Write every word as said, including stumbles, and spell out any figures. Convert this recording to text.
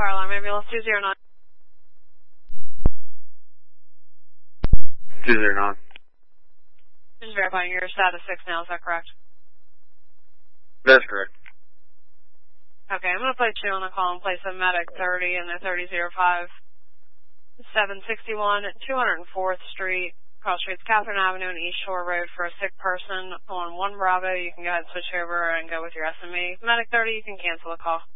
fire alarm, ambulance two zero nine. two zero nine. Just verifying your status six now, is that correct? That's correct. Okay, I'm going to place you on the call and place a medic thirty in the thirty oh five, seven sixty-one, two hundred fourth Street, cross streets Catherine Avenue and East Shore Road for a sick person on one Bravo. You can go ahead and switch over and go with your S M E. Medic thirty, you can cancel the call.